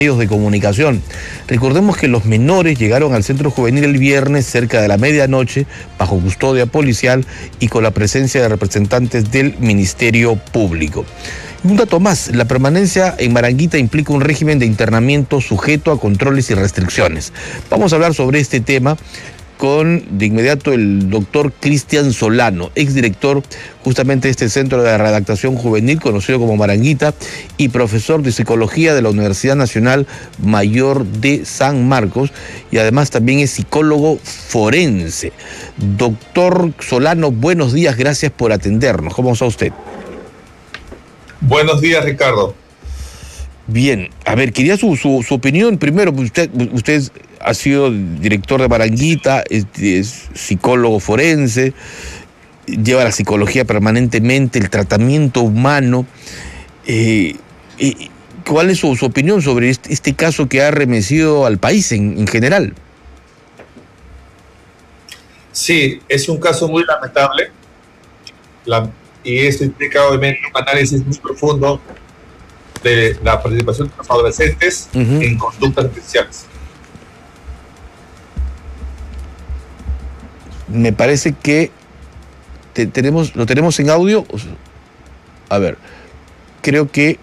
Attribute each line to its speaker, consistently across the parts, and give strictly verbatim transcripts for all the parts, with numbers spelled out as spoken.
Speaker 1: medios de comunicación. Recordemos que los menores llegaron al centro juvenil el viernes cerca de la medianoche bajo custodia policial y con la presencia de representantes del Ministerio Público. Y un dato más, la permanencia en Maranguita implica un régimen de internamiento sujeto a controles y restricciones. Vamos a hablar sobre este tema con de inmediato el doctor Cristian Solano, exdirector justamente de este centro de redactación juvenil conocido como Maranguita y profesor de psicología de la Universidad Nacional Mayor de San Marcos, y además también es psicólogo forense. Doctor Solano, buenos días, gracias por atendernos. ¿Cómo está usted?
Speaker 2: Buenos días, Ricardo.
Speaker 1: Bien, a ver, quería su, su, su opinión. Primero, usted, usted ha sido director de Maranguita, es, es psicólogo forense, lleva la psicología permanentemente, el tratamiento humano. Eh, eh, ¿Cuál es su, su opinión sobre este, este caso que ha arremetido al país en, en general?
Speaker 2: Sí, es un caso muy lamentable la, y esto implica obviamente un análisis muy profundo de la participación de los adolescentes uh-huh. en conductas especiales.
Speaker 1: Me parece que te, tenemos, lo tenemos en audio. A ver, creo que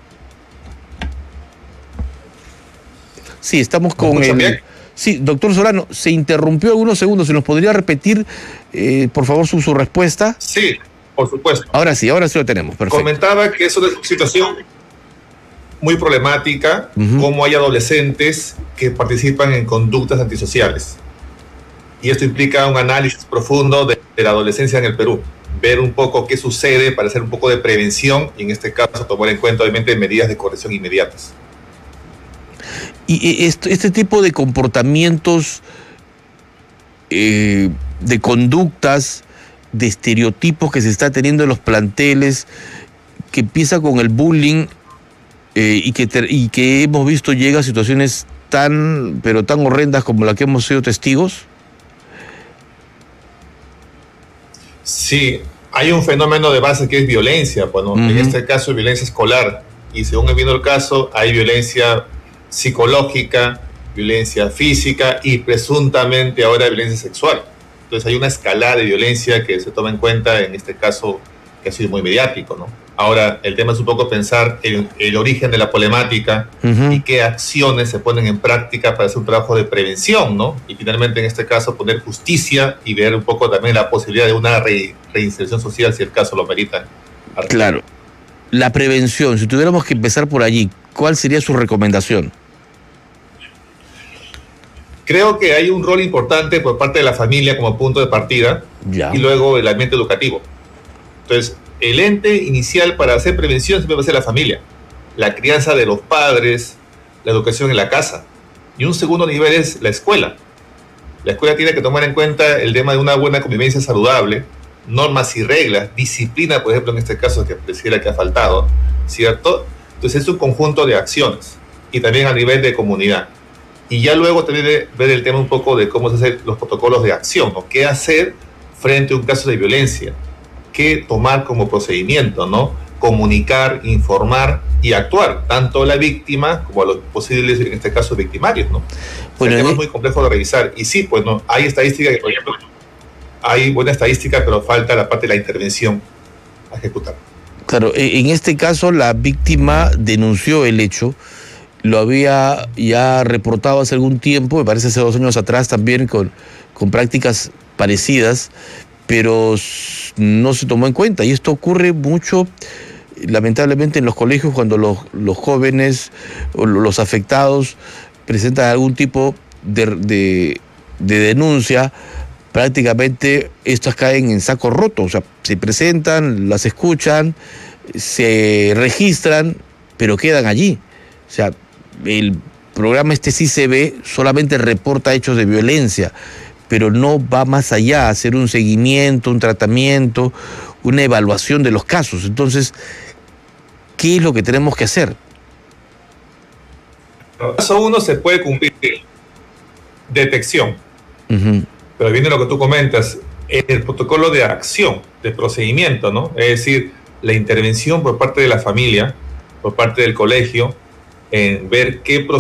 Speaker 1: sí, estamos con el... Bien? Sí, doctor Solano, se interrumpió algunos segundos. ¿Se nos podría repetir, eh, por favor, su, su respuesta?
Speaker 2: Sí, por supuesto.
Speaker 1: Ahora sí, ahora sí lo tenemos. Perfecto.
Speaker 2: Comentaba que es una situación muy problemática, uh-huh. como hay adolescentes que participan en conductas antisociales. Y esto implica un análisis profundo de, de la adolescencia en el Perú. Ver un poco qué sucede para hacer un poco de prevención y en este caso tomar en cuenta obviamente medidas de corrección inmediatas.
Speaker 1: Y este, este tipo de comportamientos, eh, de conductas, de estereotipos que se está teniendo en los planteles, que empieza con el bullying, Eh, y, que te, y que hemos visto llega a situaciones tan, pero tan horrendas como la que hemos sido testigos?
Speaker 2: Sí, hay un fenómeno de base que es violencia, bueno, uh-huh. en este caso es violencia escolar, y según viendo el caso, hay violencia psicológica, violencia física y presuntamente ahora violencia sexual. Entonces hay una escalada de violencia que se toma en cuenta en este caso que ha sido muy mediático, ¿no? Ahora, el tema es un poco pensar el, el origen de la problemática uh-huh. y qué acciones se ponen en práctica para hacer un trabajo de prevención, ¿no? Y finalmente, en este caso, poner justicia y ver un poco también la posibilidad de una re, reinserción social, si el caso lo merita.
Speaker 1: Claro. La prevención, si tuviéramos que empezar por allí, ¿cuál sería su recomendación?
Speaker 2: Creo que hay un rol importante por parte de la familia como punto de partida ya. y luego el ambiente educativo. Entonces, el ente inicial para hacer prevención siempre va a ser la familia, la crianza de los padres, la educación en la casa. Y un segundo nivel es la escuela. La escuela tiene que tomar en cuenta el tema de una buena convivencia saludable, normas y reglas, disciplina, por ejemplo, en este caso que pareciera que ha faltado, ¿cierto? Entonces es un conjunto de acciones y también a nivel de comunidad. Y ya luego también de ver el tema un poco de cómo se hacen los protocolos de acción, ¿no? ¿Qué hacer frente a un caso de violencia? ¿Qué tomar como procedimiento, ¿no? Comunicar, informar y actuar, tanto a la víctima como a los posibles, en este caso, victimarios, ¿no? Bueno, el tema es muy complejo de revisar. Y sí, pues, ¿no? Hay estadísticas, por ejemplo, hay buena estadística, pero falta la parte de la intervención a ejecutar.
Speaker 1: Claro, en este caso la víctima denunció el hecho, lo había ya reportado hace algún tiempo, me parece hace dos años atrás también, con, con prácticas parecidas, pero no se tomó en cuenta. Y esto ocurre mucho, lamentablemente, en los colegios cuando los, los jóvenes o los afectados presentan algún tipo de, de, de denuncia. Prácticamente estas caen en saco roto, o sea, se presentan, las escuchan, se registran, pero quedan allí. O sea, el programa este sí se ve, solamente reporta hechos de violencia, pero no va más allá, a hacer un seguimiento, un tratamiento, una evaluación de los casos. Entonces, ¿qué es lo que tenemos que hacer?
Speaker 2: El paso uno se puede cumplir, detección. Uh-huh. Pero viene lo que tú comentas, el protocolo de acción, de procedimiento, ¿no? Es decir, la intervención por parte de la familia, por parte del colegio, en ver qué